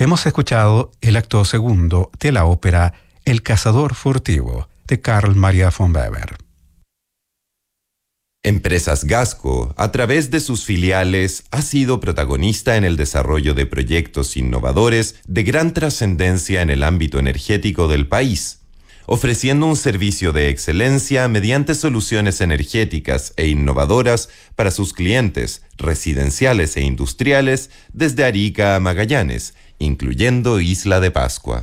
Hemos escuchado el acto segundo de la ópera El cazador furtivo de Carl Maria von Weber. Empresas Gasco, a través de sus filiales, ha sido protagonista en el desarrollo de proyectos innovadores de gran trascendencia en el ámbito energético del país, ofreciendo un servicio de excelencia mediante soluciones energéticas e innovadoras para sus clientes residenciales e industriales desde Arica a Magallanes, incluyendo Isla de Pascua.